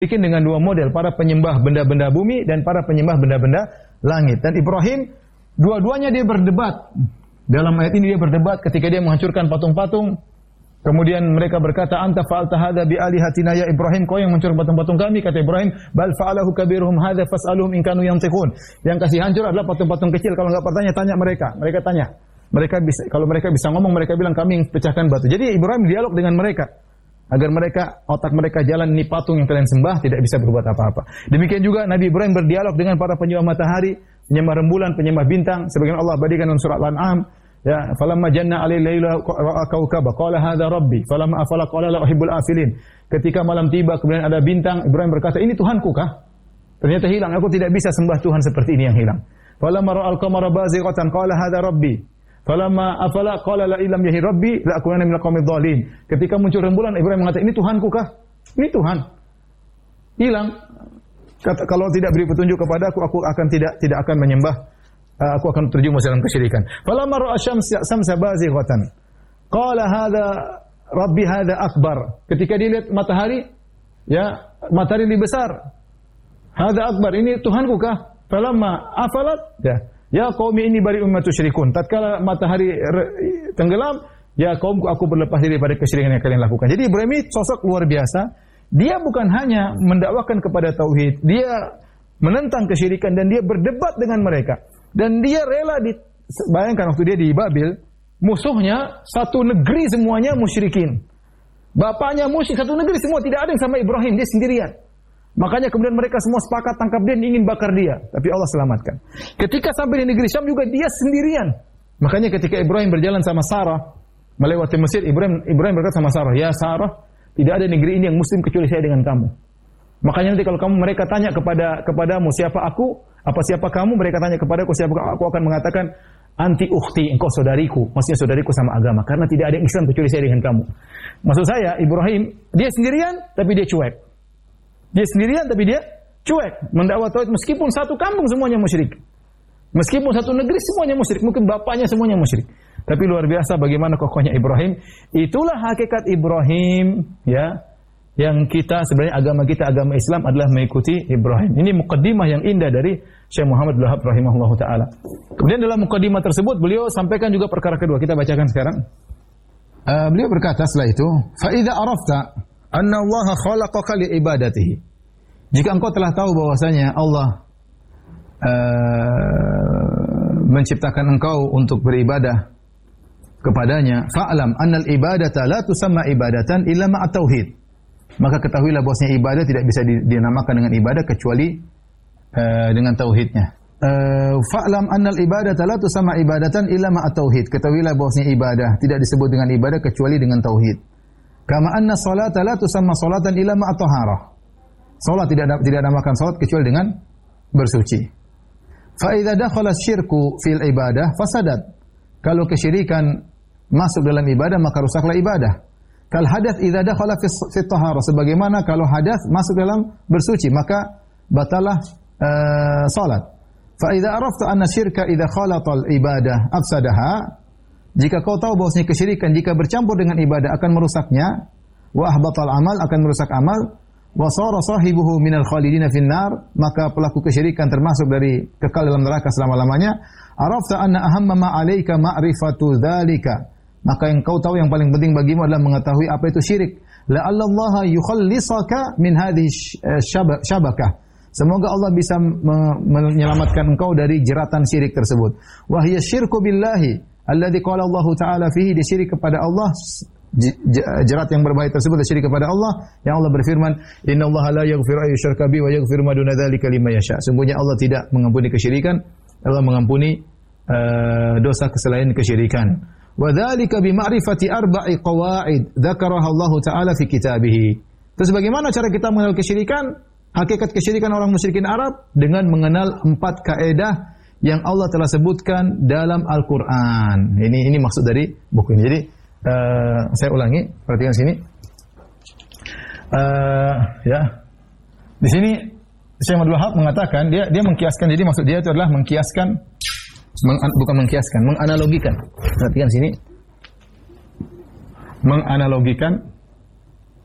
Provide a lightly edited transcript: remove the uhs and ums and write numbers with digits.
bikin dengan dua model, para penyembah benda-benda bumi dan para penyembah benda-benda langit. Dan Ibrahim, dua-duanya dia berdebat. Dalam ayat ini dia berdebat ketika dia menghancurkan patung-patung. Kemudian mereka berkata, anta fa'alta hadza bi alihatina ya Ibrahim, kau yang menghancurkan patung-patung kami. Kata Ibrahim, bal fa'alahu kabiruhum hadza fas'aluhum in kanu yantiqun. Yang kasih hancur adalah patung-patung kecil. Kalau enggak bertanya, tanya mereka. Mereka tanya. Mereka bisa, kalau mereka bisa ngomong, mereka bilang kami yang pecahkan batu. Jadi Ibrahim dialog dengan mereka agar mereka, otak mereka jalan, ini patung yang kalian sembah tidak bisa berbuat apa-apa. Demikian juga Nabi Ibrahim berdialog dengan para penyembah matahari, penyembah rembulan, penyembah bintang. Sebagaimana Allah abadikan dalam surat Al-An'am, ya, falamma janna 'alail laila ra'a kawkaba qala hadza rabbi falamma afala qala la uhibbul afilin. Ketika malam tiba kemudian ada bintang, Ibrahim berkata, ini Tuhanku kah? Ternyata hilang, aku tidak bisa sembah Tuhan seperti ini yang hilang. Falamma ra'al qamara bazighatan qala hadza rabbi falamma afala qala la illam yahi rabbi la akunanna minal qaumidh dhalin. Ketika muncul rembulan, Ibrahim mengatakan, ini Tuhanku kah? Ini Tuhan. Hilang. Kata, kalau tidak beri petunjuk kepadaku, aku akan tidak akan menyembah, aku akan terjumus dalam kesyirikan. Falamma ra'a syamsa bazighatan qala hadza rabbi hadza akbar. Ketika dia lihat matahari, ya, matahari lebih besar. Hadza akbar, ini Tuhanku kah? Falamma afalat, ya qaumi inni bari'um mimma tusyrikun. Tatkala matahari tenggelam, ya kaumku, aku berlepas diri dari kesyirikan yang kalian lakukan. Jadi Ibrahim ini sosok luar biasa. Dia bukan hanya mendakwakan kepada tauhid, dia menentang kesyirikan dan dia berdebat dengan mereka. Dan dia rela bayangkan waktu dia di Babil, musuhnya satu negeri semuanya musyrikin. Bapaknya musyrik, satu negeri semua, tidak ada yang sama Ibrahim, dia sendirian. Makanya kemudian mereka semua sepakat tangkap dia dan ingin bakar dia. Tapi Allah selamatkan. Ketika sampai di negeri Syam juga dia sendirian. Makanya ketika Ibrahim berjalan sama Sarah melewati Mesir, Ibrahim berkata sama Sarah, ya Sarah, tidak ada negeri ini yang muslim kecuali saya dengan kamu. Makanya nanti kalau mereka tanya kepadamu siapa aku, siapa kamu, mereka tanya kepadaku siapa aku akan mengatakan anti ukhti, engkau saudariku. Maksudnya saudariku sama agama, karena tidak ada yang Islam kecuali saya dengan kamu. Maksud saya Ibrahim dia sendirian tapi dia cuek. Dia sendirian tapi dia cuek mendakwah tauhid meskipun satu kampung semuanya musyrik. Meskipun satu negeri semuanya musyrik, mungkin bapaknya semuanya musyrik. Tapi luar biasa bagaimana kokohnya Ibrahim. Itulah hakikat Ibrahim, ya. Yang kita sebenarnya agama kita, agama Islam adalah mengikuti Ibrahim. Ini mukaddimah yang indah dari Syekh Muhammad Abdul Wahhab rahimahullahu taala. Kemudian dalam mukaddimah tersebut beliau sampaikan juga perkara kedua. Kita bacakan sekarang. Beliau berkata setelah itu, fa idza arafta anna Allah khalaqaka li ibadatihi. Jika engkau telah tahu bahwasanya Allah menciptakan engkau untuk beribadah kepadanya, fa'lam annal ibadata la tusamma ibadatan illa ma'a tauhid. Maka ketahuilah bahwasanya ibadah tidak bisa dinamakan dengan ibadah kecuali dengan tauhidnya. Fa'lam annal ibadata la tusamma ibadatan illa ma'a tauhid. Ketahuilah bahwasanya ibadah tidak disebut dengan ibadah kecuali dengan tauhid. Kama anna salata la tusamma salatan illa ma'a taharah. Salat tidak dinamakan salat kecuali dengan bersuci. Fa idza dakhala syirku fil ibadah fasadat. Kalau kesyirikan masuk dalam ibadah maka rusaklah ibadah. Kal hadath idza dakhala fi taharah, sebagaimana kalau hadath masuk dalam bersuci maka batalah salat. Fa idza arafta anna syirka idza khalata al ibadah afsadaha, jika kau tahu bahwasanya kesyirikan jika bercampur dengan ibadah akan merusaknya, wa ahbatal amal, akan merusak amal, wa sara sahibuhu minal khalidina finnar, maka pelaku kesyirikan termasuk dari kekal dalam neraka selama-lamanya. Arafta anna ahamma ma 'alaika ma'rifatu dzalika, maka yang kau tahu yang paling penting bagimu adalah mengetahui apa itu syirik. La'allallaha yukhallisaka min hadhihi syabakah, semoga Allah bisa menyelamatkan engkau dari jeratan syirik tersebut. Wa hiya syirku billahi alladzi qala Allah taala fihi, disyirik kepada Allah, jerat yang berbahaya tersebut syirik kepada Allah yang Allah berfirman, innallaha la yaghfiru ay yushraka bihi wa yaghfiru ma duna dzalika liman yasha. Sungguhnya Allah tidak mengampuni kesyirikan, Allah mengampuni dosa selain kesyirikan. Wa dzalika bi ma'rifati arba'i qawaid dzakaraha Allah taala fi kitabih. Terus bagaimana cara kita mengenal kesyirikan? Hakikat kesyirikan orang musyrikin Arab dengan mengenal 4 kaidah yang Allah telah sebutkan dalam Al-Qur'an. Ini maksud dari buku ini. Jadi saya ulangi, perhatikan sini. Ya. Di sini Syekh Abdul Wahhab mengatakan dia mengkiaskan, jadi maksud dia itu adalah mengkiaskan, bukan mengkiaskan, menganalogikan. Perhatikan sini. Menganalogikan